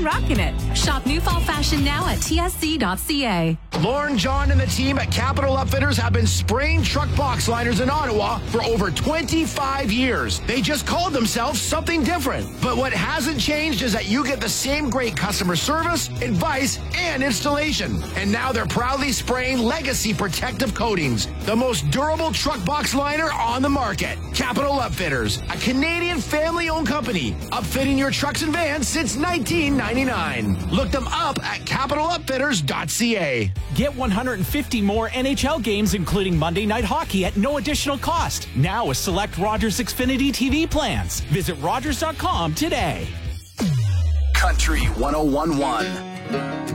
rocking it. Shop new fall fashion now at tsc.ca. Lauren, John, and the team at Capital Upfitters have been spraying truck box liners in Ottawa for over 25 years. They just called themselves something different. But what hasn't changed is that you get the same great customer service, advice, and installation. And now they're proudly spraying Legacy Protective Coatings, the most durable truck box liner on the market. Capital Upfitters, a Canadian family-owned company, upfitting your trucks and vans since 1999. Look them up at capitalupfitters.ca. Get 150 more NHL games, including Monday Night Hockey, at no additional cost. Now with select Rogers Xfinity TV plans. Visit Rogers.com today. Country 101.1.